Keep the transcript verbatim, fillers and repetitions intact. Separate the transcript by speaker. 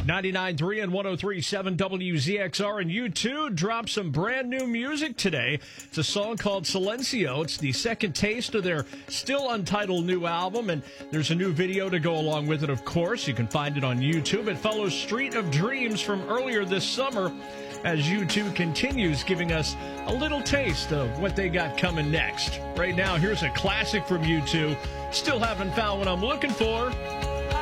Speaker 1: ninety-nine point three and one oh three point seven W Z X R, and U two dropped some brand new music today. It's a song called Silencio. It's the second taste of their still untitled new album, and there's a new video to go along with it, of course. You can find it on YouTube. It follows Street of Dreams from earlier this summer as U two continues giving us a little taste of what they got coming next. Right now, here's a classic from U two. Still haven't found what I'm looking for.